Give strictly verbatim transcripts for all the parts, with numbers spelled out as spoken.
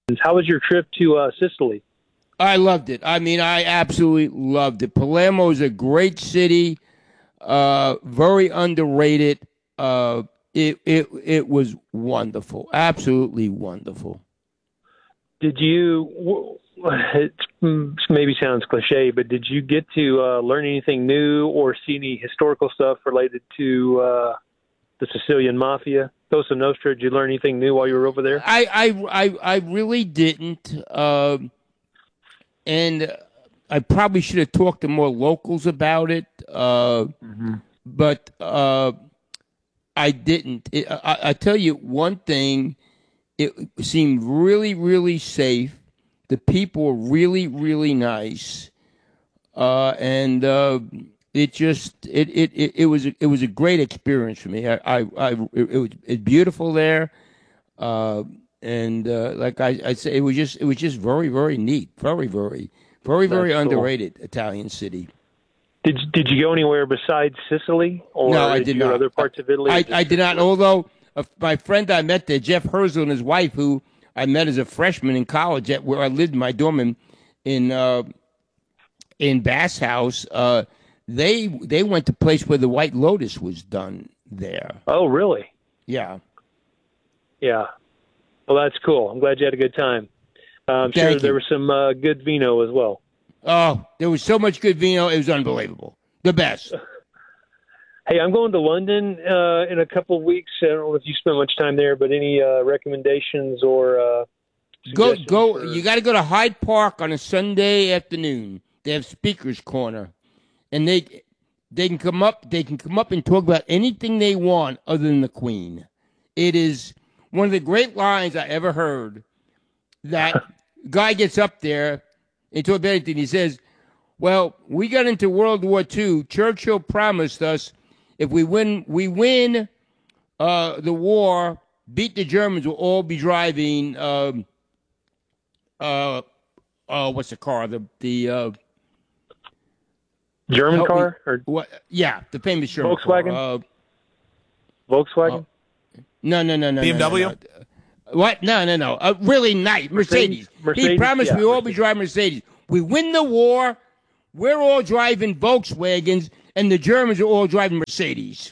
How was your trip to uh, Sicily? I loved it. I mean, I absolutely loved it. Palermo is a great city, uh, very underrated. Uh, it it it was wonderful, absolutely wonderful. Did you? It maybe sounds cliche, but did you get to uh, learn anything new or see any historical stuff related to uh, the Sicilian Mafia, Cosa Nostra? Did you learn anything new while you were over there? I I I, I really didn't, um, and I probably should have talked to more locals about it. Uh, mm-hmm. But uh, I didn't. It, I, I tell you one thing. It seemed really, really safe. The people were really, really nice, uh, and uh, it just it, it, it, it was it was a great experience for me. I, I, I it, it was it's beautiful there, uh, and uh, like I, I say, it was just it was just very, very neat, very, very, very, very That's underrated cool. Italian city. Did Did you go anywhere besides Sicily, or no, I did, did you go not. to other parts of Italy? I, I did not. Although uh, my friend I met there, Jeff Herzl and his wife, who I met as a freshman in college at where I lived in my dorm in in, uh, in Bass House. Uh, they they went to a place where the White Lotus was done there. Oh, really? Yeah. Yeah. Well, that's cool. I'm glad you had a good time. Uh, I'm Thank sure you. there was some uh, good vino as well. Oh, there was so much good vino. It was unbelievable. The best. Hey, I'm going to London uh, in a couple of weeks. I don't know if you spent much time there, but any uh, recommendations or uh, go go? for... You got to go to Hyde Park on a Sunday afternoon. They have Speakers Corner, and they they can come up. They can come up and talk about anything they want other than the Queen. It is one of the great lines I ever heard. That guy gets up there and talks about anything. He says, "Well, we got into World War Two. Churchill promised us." If we win, we win uh, the war, beat the Germans, we'll all be driving. Um, uh, uh, what's the car? The the uh, German car me, or what? Yeah, the famous German Volkswagen. Car. Uh, Volkswagen. Uh, no, no, no, no. B M W. No, no. What? No, no, no. Uh, really nice Mercedes. Mercedes. Mercedes He promised yeah, we all Mercedes. be driving Mercedes. We win the war. We're all driving Volkswagens, and the Germans are all driving Mercedes.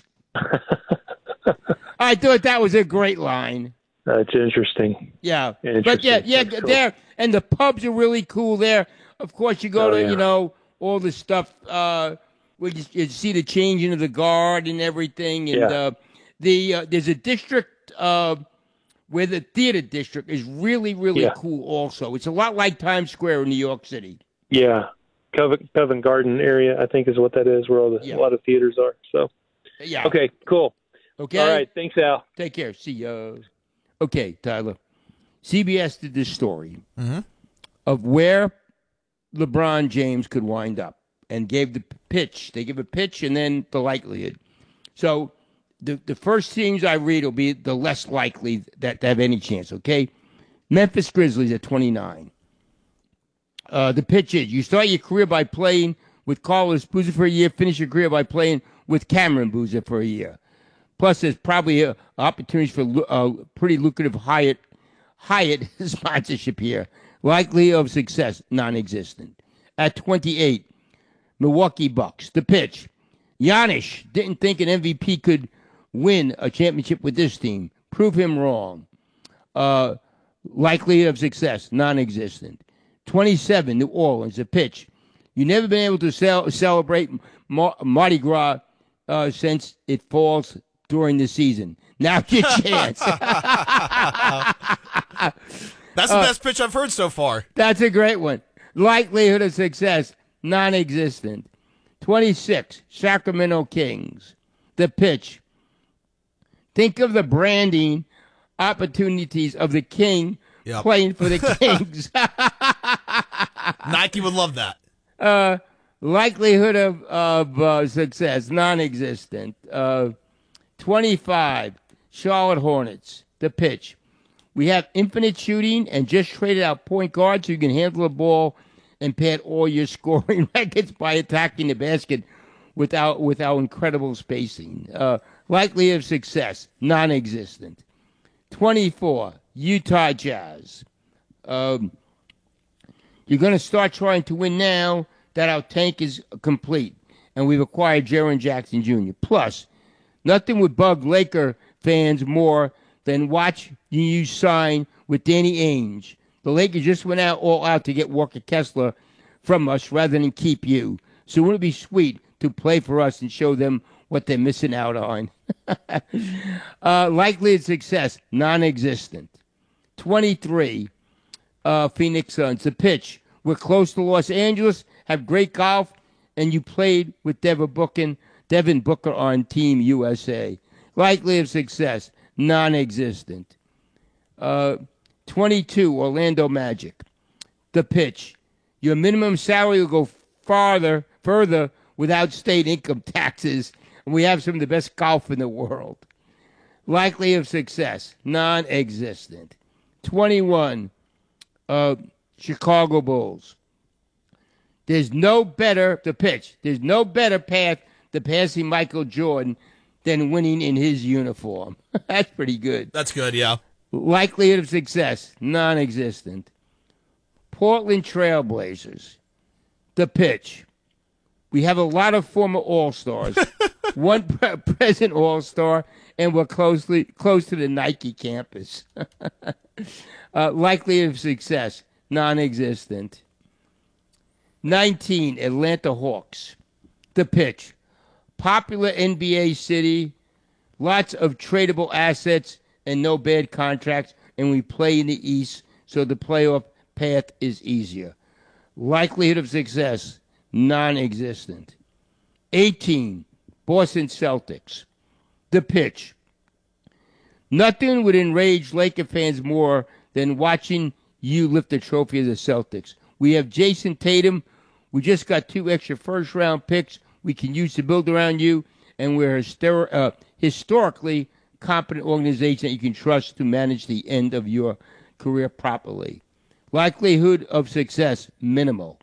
I thought that was a great line. That's interesting. Yeah, interesting. but yeah, yeah, That's cool. there, and the pubs are really cool there. Of course, you go oh, to yeah. you know all the stuff uh, where you, you see the changing of the guard and everything, and Yeah. uh, the uh, there's a district uh, where the theater district is really, really Yeah. cool. Also, it's a lot like Times Square in New York City. Yeah, Covent, Covent Garden area, I think, is what that is, where all the Yeah. a lot of theaters are. So, Yeah. okay, cool. Okay. All right, thanks, Al. Take care. See ya. Okay, Tyler. C B S did this story Mm-hmm. of where LeBron James could wind up and gave the pitch. They give a pitch and then the likelihood. So the the first teams I read will be the less likely that to have any chance, okay? Memphis Grizzlies at twenty-nine. Uh, the pitch is you start your career by playing with Carlos Boozer for a year, finish your career by playing with Cameron Boozer for a year. Plus, there's probably uh, opportunities for uh, pretty lucrative Hyatt Hyatt sponsorship here. Likely of success, non-existent. At twenty-eight, Milwaukee Bucks. The pitch. Giannis didn't think an M V P could win a championship with this team. Prove him wrong. Uh, likely of success, non-existent. twenty-seven, New Orleans. The pitch. You've never been able to cel- celebrate Mar- Mardi Gras uh, since it falls during the season. Now's your chance. That's the Uh, best pitch I've heard so far. That's a great one. Likelihood of success, non-existent. twenty-six, Sacramento Kings. The pitch. Think of the branding opportunities of the King Yep. playing for the Kings. Nike would love that. uh, likelihood of, of uh, success, non-existent. Uh, twenty-five, Charlotte Hornets. The pitch. We have infinite shooting and just traded out point guard so you can handle the ball and pad all your scoring records by attacking the basket without without incredible spacing. Uh, likelihood of success, non-existent. twenty-four, Utah Jazz. Um, you're going to start trying to win now that our tank is complete, and we've acquired Jaren Jackson Junior Plus, nothing would bug Laker fans more than watch you sign with Danny Ainge. The Lakers just went out all out to get Walker Kessler from us rather than keep you. So wouldn't it be sweet to play for us and show them what they're missing out on? uh, likely success, non-existent. twenty-three, uh, Phoenix Suns. The pitch. We're close to Los Angeles, have great golf, and you played with Devin Booker, Devin Booker on Team U S A. Likely of success, non-existent. Uh, twenty-two, Orlando Magic. The pitch. Your minimum salary will go farther, further without state income taxes, and we have some of the best golf in the world. Likely of success, non-existent. twenty-one, uh, Chicago Bulls. There's no better, the pitch, there's no better path to passing Michael Jordan than winning in his uniform. That's pretty good. That's good, yeah. Likelihood of success, non-existent. Portland Trailblazers. The pitch. We have a lot of former All-Stars. One pre- present All-Star, and we're closely close to the Nike campus. uh, likelihood of success, non-existent. nineteen, Atlanta Hawks. The pitch. Popular N B A city, lots of tradable assets and no bad contracts, and we play in the East, so the playoff path is easier. Likelihood of success, non-existent. eighteen, Boston Celtics. The pitch. Nothing would enrage Laker fans more than watching you lift the trophy of the Celtics. We have Jason Tatum. We just got two extra first-round picks we can use to build around you, and we're a hyster- uh, historically competent organization that you can trust to manage the end of your career properly. Likelihood of success, minimal.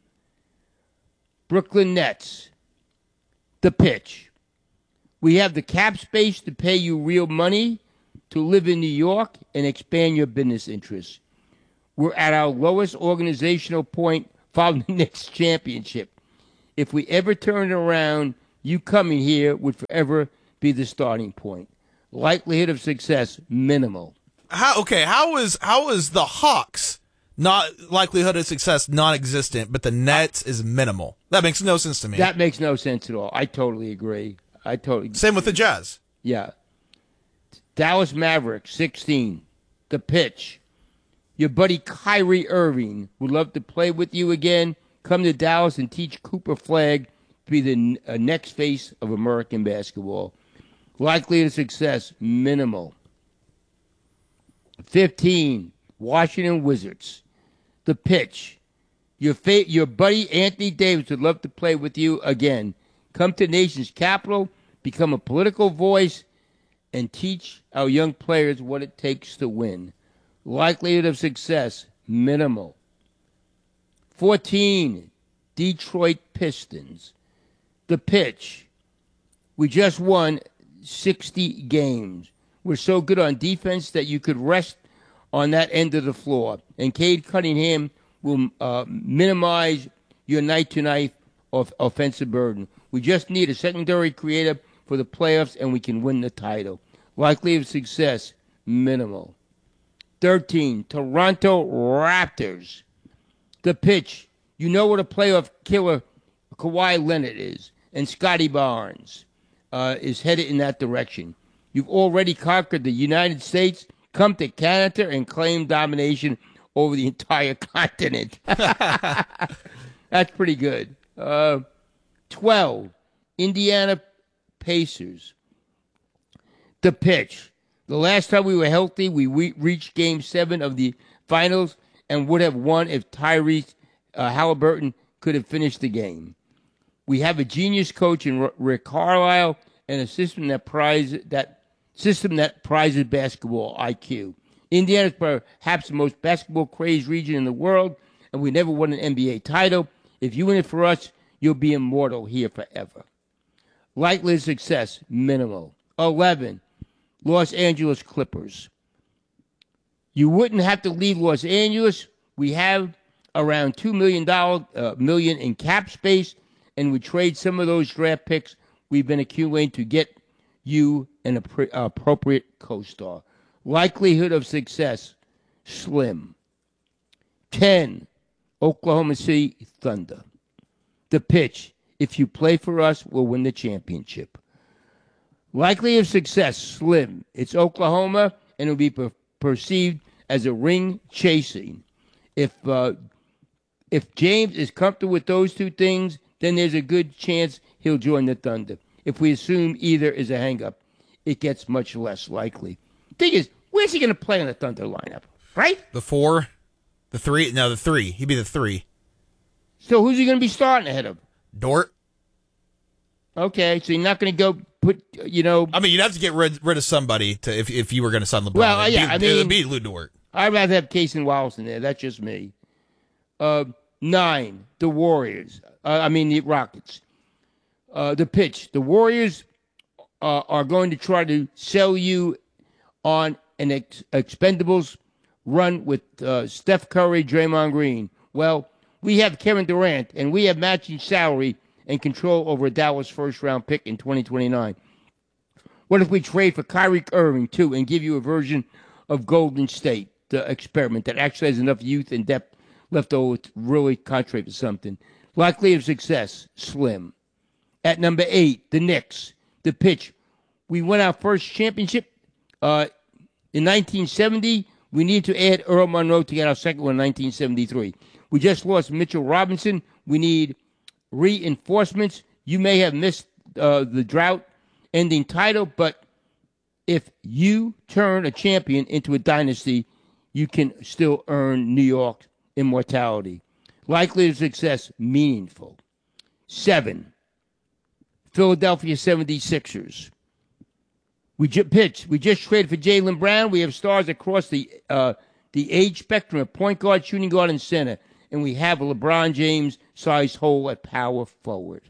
Brooklyn Nets. The pitch. We have the cap space to pay you real money to live in New York and expand your business interests. We're at our lowest organizational point following the next championship. If we ever turn it around, you coming here would forever be the starting point. Likelihood of success, minimal. How okay? How is how is the Hawks not likelihood of success non-existent, but the Nets is minimal? That makes no sense to me. That makes no sense at all. I totally agree. I totally. Same with the Jazz. Yeah. Dallas Mavericks, sixteen. The pitch. Your buddy Kyrie Irving would love to play with you again. Come to Dallas and teach Cooper Flagg to be the uh, next face of American basketball. Likelihood of success, minimal. fifteen, Washington Wizards. The pitch. Your fa- your buddy Anthony Davis would love to play with you again. Come to nation's capital, become a political voice, and teach our young players what it takes to win. Likelihood of success, minimal. fourteen, Detroit Pistons. The pitch. We just won sixty games. We're so good on defense that you could rest on that end of the floor. And Cade Cunningham will uh, minimize your night-to-night of offensive burden. We just need a secondary creator for the playoffs, and we can win the title. Likelihood of success, minimal. thirteen, Toronto Raptors. The pitch. You know what a playoff killer Kawhi Leonard is, and Scotty Barnes uh, is headed in that direction. You've already conquered the United States. Come to Canada and claim domination over the entire continent. That's pretty good. Uh, twelve, Indiana Pacers. The pitch. The last time we were healthy, we re- reached Game seven of the finals and would have won if Tyrese uh, Halliburton could have finished the game. We have a genius coach in R- Rick Carlisle and a system that prizes that system that prizes basketball I Q. Indiana is perhaps the most basketball-crazed region in the world, and we never won an N B A title. If you win it for us, you'll be immortal here forever. Likely success, minimal. eleven, Los Angeles Clippers. You wouldn't have to leave Los Angeles. We have around two million dollars uh, million in cap space, and we trade some of those draft picks we've been accumulating to get you an appro- appropriate co-star. Likelihood of success, slim. ten, Oklahoma City Thunder. The pitch, if you play for us, we'll win the championship. Likelihood of success, slim. It's Oklahoma, and it'll be per- perceived as a ring chasing. If uh, if James is comfortable with those two things, then there's a good chance he'll join the Thunder. If we assume either is a hang-up, it gets much less likely. Thing is, where's he going to play in the Thunder lineup, right? The four, the three, no, the three. He'd be the three. So who's he going to be starting ahead of? Dort. Okay, so you're not going to go put, you know... I mean, you'd have to get rid, rid of somebody to if if you were going to sign LeBron. Well, it'd yeah, be, I mean... It'd be Lou Dort. I'd rather have Case and Wallace in there. That's just me. Uh, nine, the Warriors. Uh, I mean, the Rockets. Uh, the pitch. The Warriors uh, are going to try to sell you on an ex- expendables run with uh, Steph Curry, Draymond Green. Well, we have Kevin Durant, and we have matching salary and control over a Dallas first-round pick in twenty twenty-nine. What if we trade for Kyrie Irving, too, and give you a version of Golden State, the experiment that actually has enough youth and depth left over to really contribute to something? Likelihood of success, slim. At number eight, the Knicks. The pitch. We won our first championship uh, in nineteen seventy. We need to add Earl Monroe to get our second one in nineteen seventy-three. We just lost Mitchell Robinson. We need reinforcements. You may have missed uh, the drought-ending title, but if you turn a champion into a dynasty, you can still earn New York immortality. Likelihood of success, meaningful. Seven, Philadelphia seventy-sixers. We just pitched. We just traded for Jaylen Brown. We have stars across the uh, the age spectrum of point guard, shooting guard, and center. And we have a LeBron James-sized hole at power forward.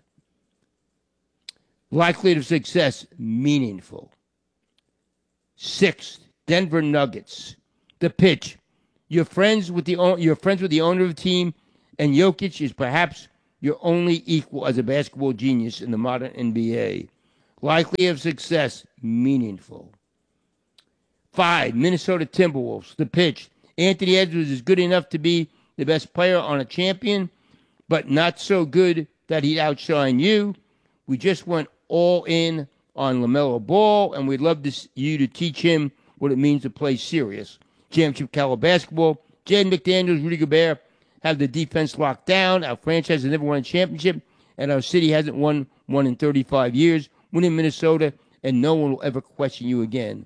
Likelihood of success, meaningful. Sixth, Denver Nuggets. The pitch. You're friends with the you're friends with the owner of the team, and Jokic is perhaps your only equal as a basketball genius in the modern N B A. Likelihood of success, meaningful. Five, Minnesota Timberwolves. The pitch. Anthony Edwards is good enough to be the best player on a champion, but not so good that he'd outshine you. We just went all in on LaMelo Ball, and we'd love to, you to teach him what it means to play serious championship caliber basketball. Jaden McDaniels, Rudy Gobert have the defense locked down. Our franchise has never won a championship, and our city hasn't won one in thirty-five years. Win in Minnesota, and no one will ever question you again.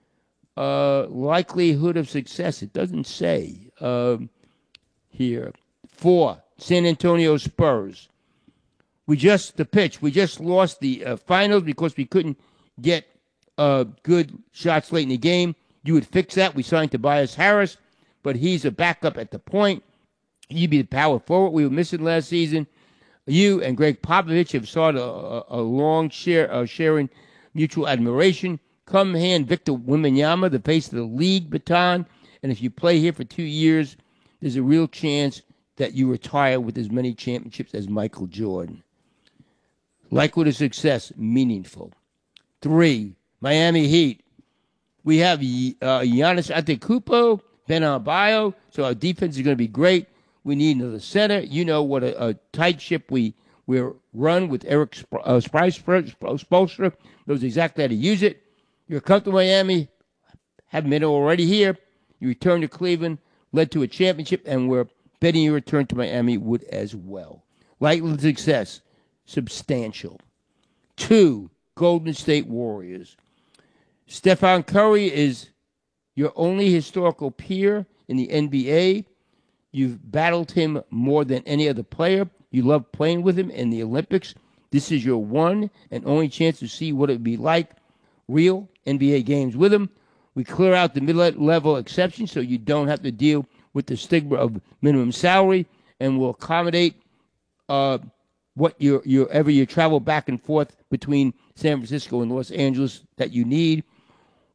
Uh, likelihood of success, it doesn't say uh, here. Four, San Antonio Spurs. We just, the pitch, we just lost the uh, finals because we couldn't get uh, good shots late in the game. You would fix that. We signed Tobias Harris, but he's a backup at the point. You'd be the power forward we were missing last season. You and Greg Popovich have started a, a, a long share, uh, sharing mutual admiration. Come hand Victor Wembanyama, the face of the league baton, and if you play here for two years, there's a real chance that you retire with as many championships as Michael Jordan. Likelihood of success, meaningful. Three, Miami Heat. We have uh, Giannis Antetokounmpo, Ben Adebayo, so our defense is going to be great. We need another center. You know what a, a tight ship we we run with Eric Sp- uh, Spoelstra knows exactly how to use it. You're comfortable in Miami, haven't been already here. You return to Cleveland, led to a championship, and we're betting your return to Miami would as well. Likelihood of success, substantial. Two, Golden State Warriors. Stephen Curry is your only historical peer in the N B A. You've battled him more than any other player. You love playing with him in the Olympics. This is your one and only chance to see what it would be like, real N B A games with him. We clear out the mid-level exception so you don't have to deal with the stigma of minimum salary, and we'll accommodate uh, what you you ever you travel back and forth between San Francisco and Los Angeles that you need.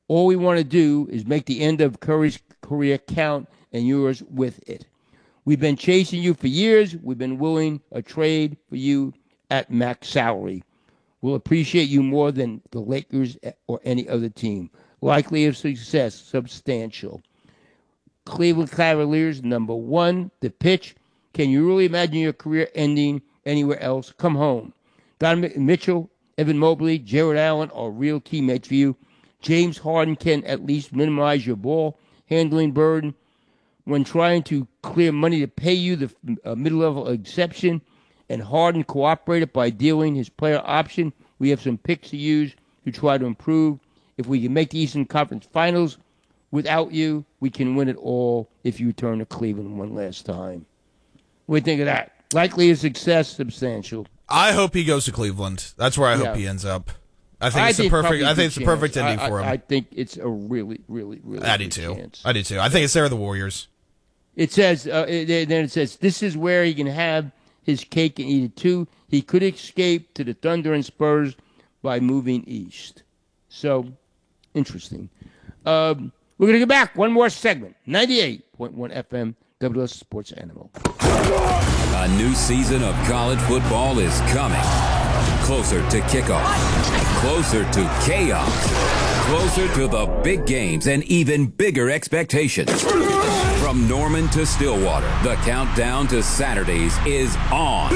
All we want to do is make the end of Curry's career count and yours with it. We've been chasing you for years. We've been willing a trade for you at max salary. We'll appreciate you more than the Lakers or any other team. Likely of success, substantial. Cleveland Cavaliers, number one, the pitch. Can you really imagine your career ending anywhere else? Come home. Donovan Mitchell, Evan Mobley, Jared Allen are real teammates for you. James Harden can at least minimize your ball handling burden. When trying to clear money to pay you, the uh, middle-level exception, and Harden cooperated by dealing his player option. We have some picks to use to try to improve. If we can make the Eastern Conference Finals without you, we can win it all if you return to Cleveland one last time. What do you think of that? Likely a success, substantial. I hope he goes to Cleveland. That's where I Yeah. hope he ends up. I think I it's the think perfect. probably I a think it's the good perfect chance. ending I, for him. I, I think it's a really, really, really. I do good too. chance. I do too. I think it's there the Warriors. It says, uh, it, then it says, this is where he can have his cake and eat it too. He could escape to the Thunder and Spurs by moving east. So, interesting. Um, we're going to go back. One more segment. ninety-eight point one F M, W S Sports Animal. A new season of college football is coming. Closer to kickoff. Closer to chaos. Closer to the big games and even bigger expectations. From Norman to Stillwater, the countdown to Saturdays is on.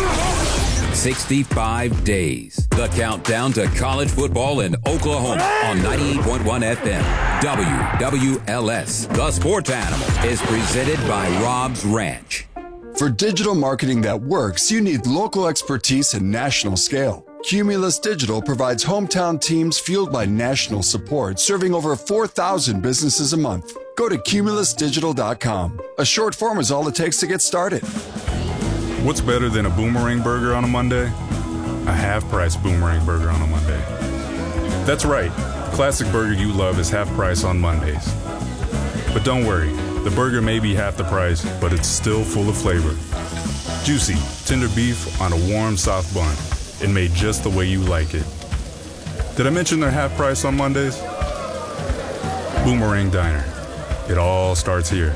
sixty-five days. The countdown to college football in Oklahoma on ninety-eight point one F M. W W L S. The Sports Animal is presented by Rob's Ranch. For digital marketing that works, you need local expertise and national scale. Cumulus Digital provides hometown teams fueled by national support, serving over four thousand businesses a month. Go to cumulus digital dot com. A short form is all it takes to get started. What's better than a boomerang burger on a Monday? A half-price boomerang burger on a Monday. That's right. The classic burger you love is half price on Mondays. But don't worry, the burger may be half the price, but it's still full of flavor. Juicy, tender beef on a warm, soft bun, and made just the way you like it. Did I mention they're half price on Mondays? Boomerang Diner. It all starts here.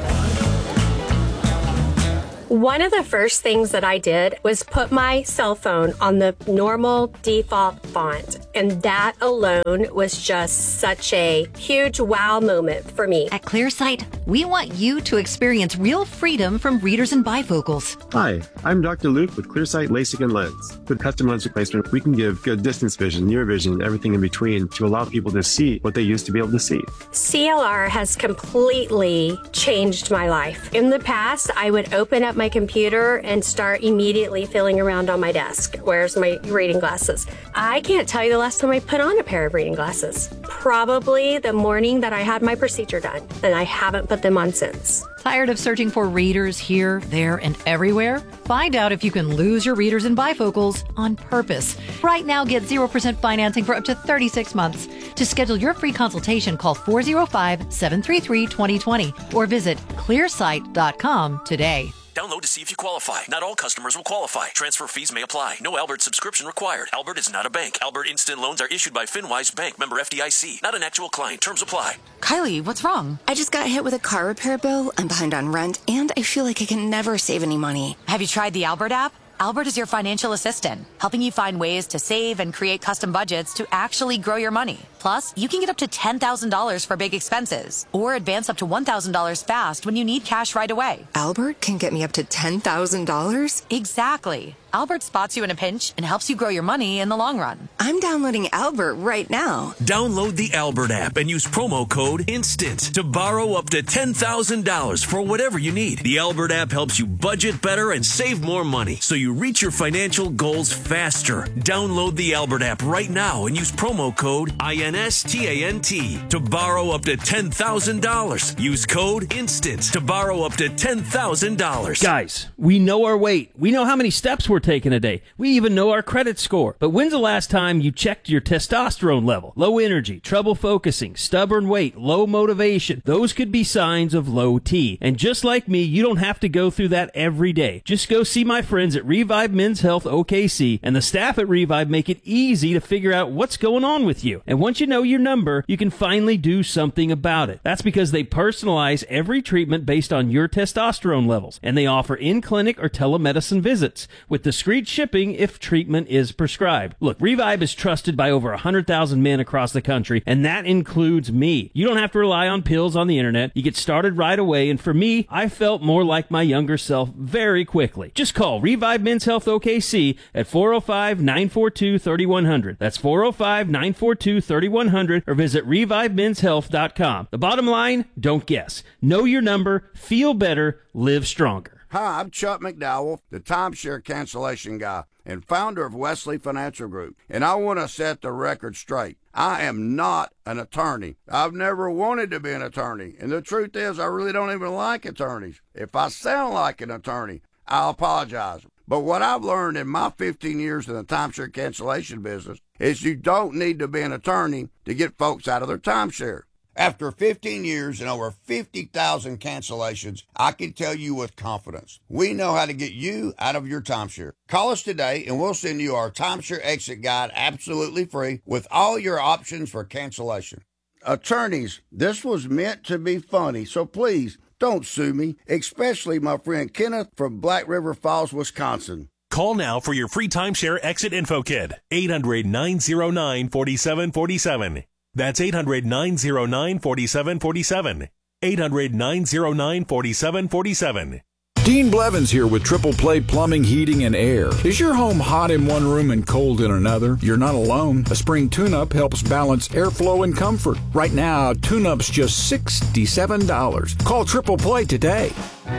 One of the first things that I did was put my cell phone on the normal default font. And that alone was just such a huge wow moment for me. At ClearSight, we want you to experience real freedom from readers and bifocals. Hi, I'm Doctor Luke with ClearSight LASIK and Lens. With custom lens replacement, we can give good distance vision, near vision, and everything in between to allow people to see what they used to be able to see. C L R has completely changed my life. In the past, I would open up my computer and start immediately feeling around on my desk. Where's my reading glasses? I can't tell you the last time I put on a pair of reading glasses. Probably the morning that I had my procedure done, and I haven't put them on since. Tired of searching for readers here, there, and everywhere? Find out if you can lose your readers and bifocals on purpose. Right now, get zero percent financing for up to thirty-six months. To schedule your free consultation, call four oh five, seven three three, two oh two oh or visit clearsight dot com today. Download to see if you qualify. Not all customers will qualify. Transfer fees may apply. No Albert subscription required. Albert is not a bank. Albert Instant Loans are issued by FinWise Bank, member F D I C. Not an actual client. Terms apply. Kylie, what's wrong? I just got hit with a car repair bill. I'm behind on rent, and I feel like I can never save any money. Have you tried the Albert app? Albert is your financial assistant, helping you find ways to save and create custom budgets to actually grow your money. Plus, you can get up to ten thousand dollars for big expenses or advance up to one thousand dollars fast when you need cash right away. Albert can get me up to ten thousand dollars? Exactly. Albert spots you in a pinch and helps you grow your money in the long run. I'm downloading Albert right now. Download the Albert app and use promo code INSTANT to borrow up to ten thousand dollars for whatever you need. The Albert app helps you budget better and save more money so you reach your financial goals faster. Download the Albert app right now and use promo code INSTANT to borrow up to ten thousand dollars. Use code INSTANT to borrow up to ten thousand dollars. Guys, we know our weight. We know how many steps we're taking a day. We even know our credit score. But when's the last time you checked your testosterone level? Low energy, trouble focusing, stubborn weight, low motivation. Those could be signs of low T. And just like me, you don't have to go through that every day. Just go see my friends at Real Revive Men's Health O K C, and the staff at Revive make it easy to figure out what's going on with you. And once you know your number, you can finally do something about it. That's because they personalize every treatment based on your testosterone levels, and they offer in-clinic or telemedicine visits with discreet shipping if treatment is prescribed. Look, Revive is trusted by over one hundred thousand men across the country, and that includes me. You don't have to rely on pills on the internet. You get started right away, and for me, I felt more like my younger self very quickly. Just call Revive Men's Health O K C at four oh five, nine four two, three one zero zero. That's four oh five, nine four two, three one zero zero, or visit revive men's health dot com. The bottom line, don't guess. Know your number, feel better, live stronger. Hi, I'm Chuck McDowell, the timeshare cancellation guy and founder of Wesley Financial Group, and I want to set the record straight. I am not an attorney. I've never wanted to be an attorney, and the truth is I really don't even like attorneys. If I sound like an attorney, I'll apologize. But what I've learned in my fifteen years in the timeshare cancellation business is you don't need to be an attorney to get folks out of their timeshare. After fifteen years and over fifty thousand cancellations, I can tell you with confidence, we know how to get you out of your timeshare. Call us today and we'll send you our timeshare exit guide absolutely free with all your options for cancellation. Attorneys, this was meant to be funny, so please don't sue me, especially my friend Kenneth from Black River Falls, Wisconsin. Call now for your free timeshare exit info kit. eight hundred, nine oh nine, four seven four seven. That's eight hundred, nine oh nine, four seven four seven. eight hundred, nine oh nine, four seven four seven. Dean Blevins here with Triple Play Plumbing, Heating, and Air. Is your home hot in one room and cold in another? You're not alone. A spring tune-up helps balance airflow and comfort. Right now, tune-up's just sixty-seven dollars. Call Triple Play today.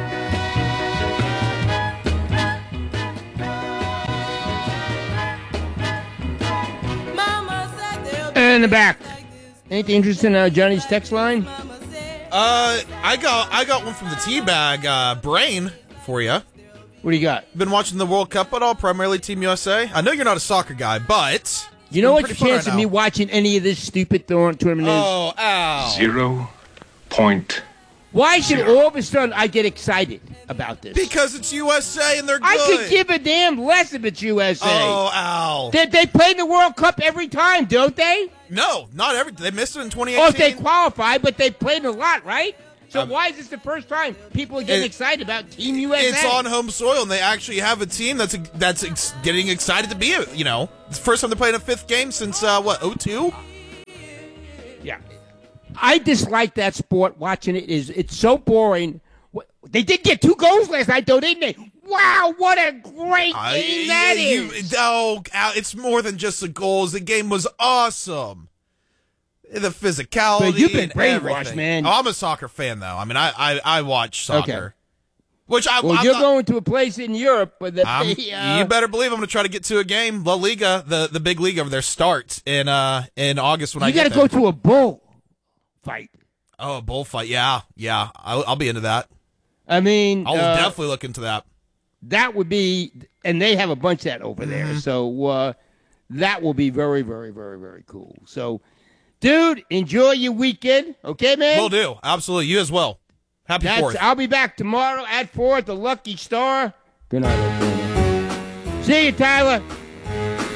In the back. Anything interesting on uh, Johnny's text line? Uh, I got I got one from the Teabag uh, Brain for you. What do you got? Been watching the World Cup at all? Primarily Team U S A. I know you're not a soccer guy, but you know what your chance right of me watching any of this stupid tournament is? Oh, ow. Zero point. Why should all of a sudden I get excited about this? Because it's U S A and they're good. I could give a damn less if it's U S A. Oh, ow. They, they play the World Cup every time, don't they? No, not every. They missed it in twenty eighteen. Oh, they qualify, but they played a lot, right? So um, why is this the first time people are getting it, excited about Team U S A? It's on home soil, and they actually have a team that's that's ex- getting excited to be, a, you know, it's the first time they're playing a fifth game since, uh, what, oh two? Yeah. I dislike that sport. Watching it is it's so boring. They did get two goals last night, though, didn't they? Wow, what a great uh, game that you, is! Oh, it's more than just the goals. The game was awesome. The physicality. But you've been and brainwashed, everything. man. Oh, I'm a soccer fan, though. I mean, I I, I watch soccer. Okay. Which I, well, I'm you're not, going to a place in Europe, but the, uh, you better believe I'm going to try to get to a game. La Liga, the, the big league over there, starts in uh in August when you I get there. You got to go to a bull fight. Oh, a bullfight. Yeah, yeah. I'll, I'll be into that. I mean, I'll uh, definitely look into that. That would be, and they have a bunch of that over mm-hmm. there. So uh, that will be very, very, very, very cool. So, dude, enjoy your weekend. Okay, man? Will do. Absolutely. You as well. Happy That's, fourth. I'll be back tomorrow at four at the Lucky Star. Good night, everyone. See you, Tyler.